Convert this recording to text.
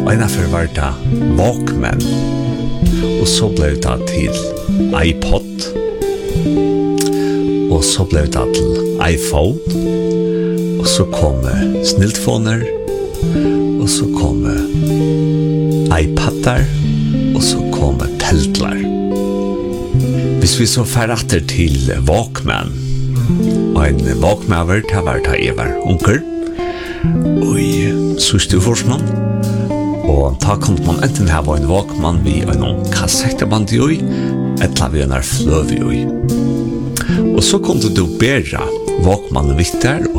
ena för var det Walkman. Och så blev det till iPod. Och så blev det till iPhone. Och så kom sniltfoner. Och så kom iPadar. Och så kom teltlar. Hvis vi så färrater till Walkman. Och en Walkman var det Evar Onker. Og i sørste forskning. Og da kom man enten her var en Walkman vi en kassetteband i oi, etla vi en fløv i oi. Og så kom du bedre Walkman vitt der,